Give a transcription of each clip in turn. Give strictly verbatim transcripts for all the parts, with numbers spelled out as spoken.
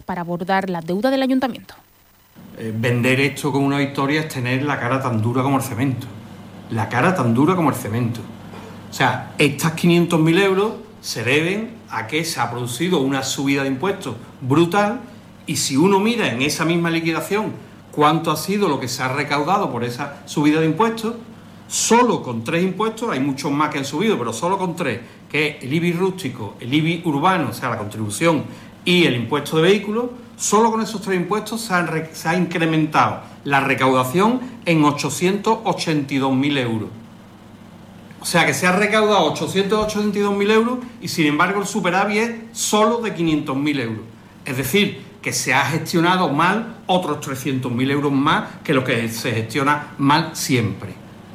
para abordar la deuda del ayuntamiento. Eh, vender esto como una victoria es tener la cara tan dura como el cemento. La cara tan dura como el cemento. O sea, estas quinientos mil euros se deben a que se ha producido una subida de impuestos brutal, y si uno mira en esa misma liquidación cuánto ha sido lo que se ha recaudado por esa subida de impuestos, solo con tres impuestos, hay muchos más que han subido, pero solo con tres, que es el I B I rústico, el I B I urbano, o sea, la contribución, y el impuesto de vehículos, solo con esos tres impuestos se, han, se ha incrementado la recaudación en ochocientos ochenta y dos mil euros. O sea que se ha recaudado ochocientos ochenta y dos mil euros y sin embargo el superávit es solo de quinientos mil euros. Es decir, que se ha gestionado mal otros trescientos mil euros más que lo que se gestiona mal siempre.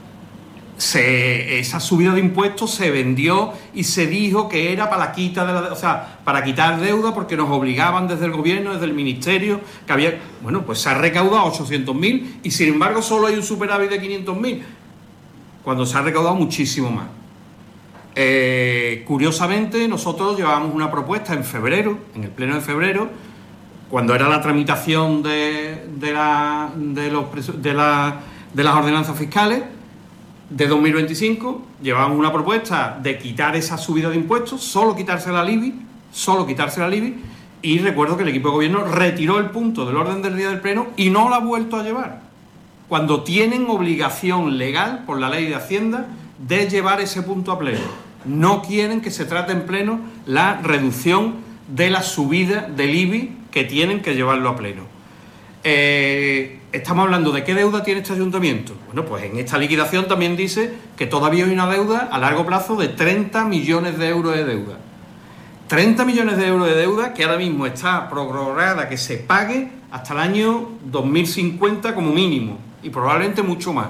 Se, esa subida de impuestos se vendió y se dijo que era para la quita de la, o sea, para quitar deuda porque nos obligaban desde el gobierno, desde el ministerio, que había, bueno, pues se ha recaudado ochocientos mil y sin embargo solo hay un superávit de quinientos mil. Cuando se ha recaudado muchísimo más. Eh, curiosamente, nosotros llevábamos una propuesta en febrero, en el pleno de febrero, cuando era la tramitación de, de, la, de, los, de, la, de las ordenanzas fiscales de dos mil veinticinco, llevábamos una propuesta de quitar esa subida de impuestos, solo quitársela al I B I, solo quitársela al I B I, y recuerdo que el equipo de gobierno retiró el punto del orden del día del pleno y no lo ha vuelto a llevar, cuando tienen obligación legal por la ley de Hacienda de llevar ese punto a pleno. No quieren que se trate en pleno la reducción de la subida del I B I, que tienen que llevarlo a pleno. Eh, estamos hablando de qué deuda tiene este ayuntamiento. Bueno, pues en esta liquidación también dice que todavía hay una deuda a largo plazo de treinta millones de euros de deuda. treinta millones de euros de deuda que ahora mismo está prorrogada que se pague hasta el año dos mil cincuenta como mínimo, y probablemente mucho más.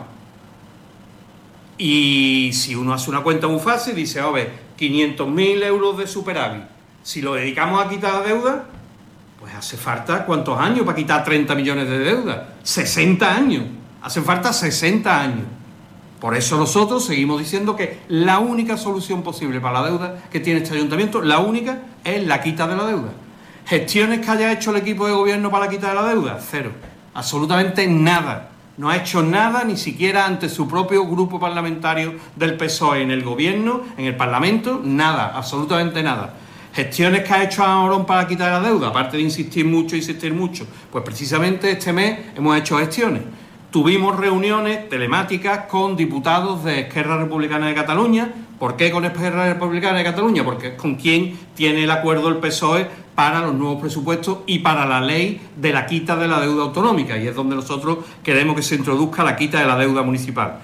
Y si uno hace una cuenta muy fácil, dice, a ver, quinientos mil euros de superávit, si lo dedicamos a quitar la deuda, pues hace falta, ¿cuántos años para quitar treinta millones de deuda? sesenta años, hacen falta sesenta años. Por eso nosotros seguimos diciendo que la única solución posible para la deuda que tiene este ayuntamiento, la única, es la quita de la deuda. ¿Gestiones que haya hecho el equipo de gobierno para la quita de la deuda? Cero, absolutamente nada. No ha hecho nada, ni siquiera ante su propio grupo parlamentario del P S O E en el gobierno, en el Parlamento, nada, absolutamente nada. ¿Gestiones que ha hecho Amorón para quitar la deuda? Aparte de insistir mucho, insistir mucho, pues precisamente este mes hemos hecho gestiones. Tuvimos reuniones telemáticas con diputados de Esquerra Republicana de Cataluña. ¿Por qué con Esquerra Republicana de Cataluña? Porque es con quien tiene el acuerdo el P S O E para los nuevos presupuestos y para la ley de la quita de la deuda autonómica, y es donde nosotros queremos que se introduzca la quita de la deuda municipal.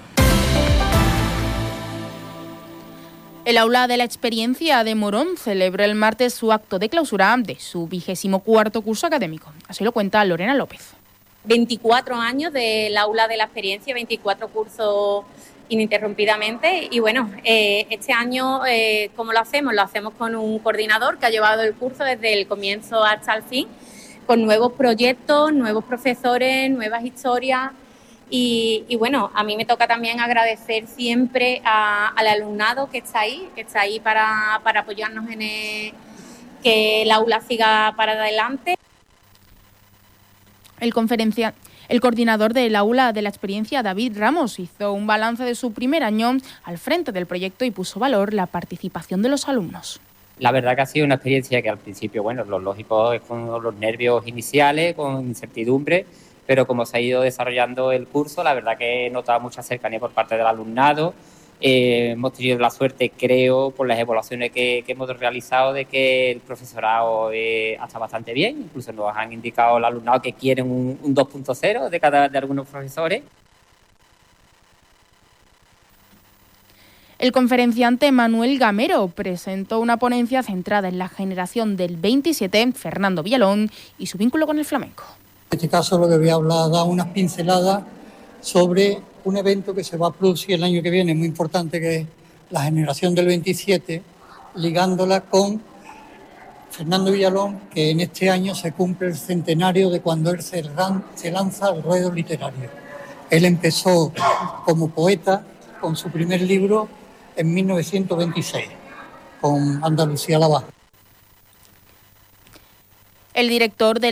El aula de la experiencia de Morón celebra el martes su acto de clausura de su vigésimo cuarto curso académico. Así lo cuenta Lorena López. veinticuatro años del aula de la experiencia, veinticuatro cursos ininterrumpidamente, y bueno, eh, este año, eh, ¿cómo lo hacemos? Lo hacemos con un coordinador que ha llevado el curso desde el comienzo hasta el fin, con nuevos proyectos, nuevos profesores, nuevas historias, y, y bueno, a mí me toca también agradecer siempre a, al alumnado que está ahí, que está ahí para, para apoyarnos en el, que el aula siga para adelante. El conferencia... El coordinador del aula de la experiencia, David Ramos, hizo un balance de su primer año al frente del proyecto y puso valor la participación de los alumnos. La verdad que ha sido una experiencia que al principio, bueno, lo lógico es con los nervios iniciales, con incertidumbre, pero como se ha ido desarrollando el curso, la verdad que he notado mucha cercanía por parte del alumnado. Eh, hemos tenido la suerte, creo, por las evaluaciones que, que hemos realizado, de que el profesorado eh, está bastante bien. Incluso nos han indicado el alumnado que quieren un, un dos punto cero de cada de algunos profesores. El conferenciante Manuel Gamero presentó una ponencia centrada en la generación del veintisiete, Fernando Villalón, y su vínculo con el flamenco. En este caso lo que voy a hablar, dar unas pinceladas sobre un evento que se va a producir el año que viene, muy importante, que es la generación del veintisiete, ligándola con Fernando Villalón, que en este año se cumple el centenario de cuando él se, se lanza al ruedo literario. Él empezó como poeta con su primer libro en mil novecientos veintiséis, con Andalucía la Baja. El director de